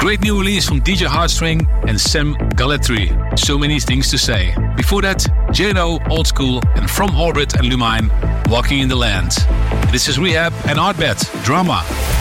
great new release from DJ Heartstring and Sam Galletri, So Many Things to Say. Before that, J-Lo, Old School, and From Orbit and Lumine, Walking in the Land. This is Rehab and Artbed, Drama.